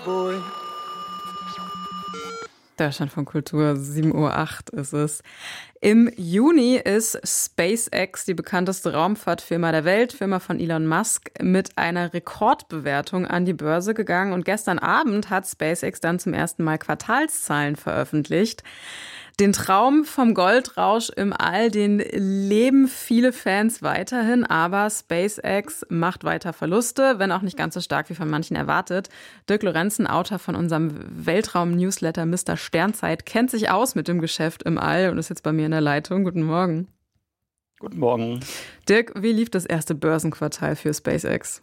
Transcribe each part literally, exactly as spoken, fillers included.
boy. Deutschland von Kultur, sieben Uhr acht ist es. Im Juni ist SpaceX, die bekannteste Raumfahrtfirma der Welt, Firma von Elon Musk, mit einer Rekordbewertung an die Börse gegangen. Und gestern Abend hat SpaceX dann zum ersten Mal Quartalszahlen veröffentlicht. Den Traum vom Goldrausch im All, den leben viele Fans weiterhin, aber SpaceX macht weiter Verluste, wenn auch nicht ganz so stark wie von manchen erwartet. Dirk Lorenzen, Autor von unserem Weltraum-Newsletter Mister Sternzeit, kennt sich aus mit dem Geschäft im All und ist jetzt bei mir in der Leitung. Guten Morgen. Guten Morgen. Dirk, wie lief das erste Börsenquartal für SpaceX?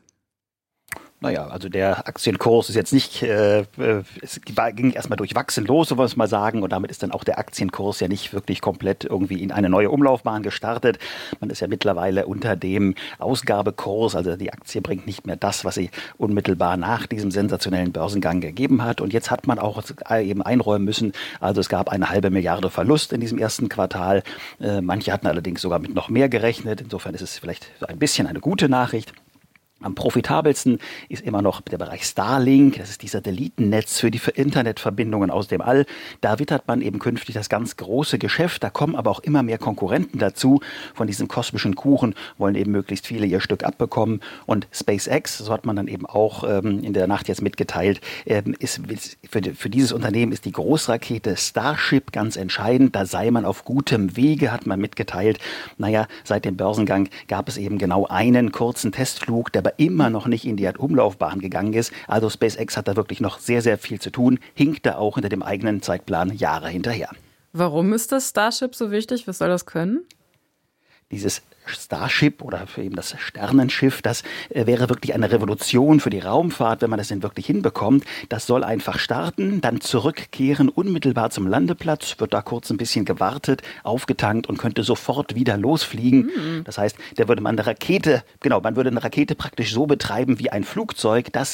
Naja, also der Aktienkurs ist jetzt nicht, äh, es ging erstmal durchwachsen los, so wollen wir es mal sagen, und damit ist dann auch der Aktienkurs ja nicht wirklich komplett irgendwie in eine neue Umlaufbahn gestartet. Man ist ja mittlerweile unter dem Ausgabekurs, also die Aktie bringt nicht mehr das, was sie unmittelbar nach diesem sensationellen Börsengang gegeben hat. Und jetzt hat man auch eben einräumen müssen, also es gab eine halbe Milliarde Verlust in diesem ersten Quartal. Äh, manche hatten allerdings sogar mit noch mehr gerechnet. Insofern ist es vielleicht so ein bisschen eine gute Nachricht. Am profitabelsten ist immer noch der Bereich Starlink. Das ist dieser Satellitennetz für die Internetverbindungen aus dem All. Da wittert man eben künftig das ganz große Geschäft. Da kommen aber auch immer mehr Konkurrenten dazu. Von diesem kosmischen Kuchen wollen eben möglichst viele ihr Stück abbekommen. Und SpaceX, so hat man dann eben auch ähm, in der Nacht jetzt mitgeteilt, ähm, ist für, für dieses Unternehmen ist die Großrakete Starship ganz entscheidend. Da sei man auf gutem Wege, hat man mitgeteilt. Naja, seit dem Börsengang gab es eben genau einen kurzen Testflug, der immer noch nicht in die Umlaufbahn gegangen ist. Also SpaceX hat da wirklich noch sehr, sehr viel zu tun, hinkt da auch hinter dem eigenen Zeitplan Jahre hinterher. Warum ist das Starship so wichtig? Was soll das können? Dieses Starship oder für eben das Sternenschiff, das äh, wäre wirklich eine Revolution für die Raumfahrt, wenn man das denn wirklich hinbekommt. Das soll einfach starten, dann zurückkehren, unmittelbar zum Landeplatz, wird da kurz ein bisschen gewartet, aufgetankt und könnte sofort wieder losfliegen. Mhm. Das heißt, da würde man eine Rakete, genau, man würde eine Rakete praktisch so betreiben wie ein Flugzeug, das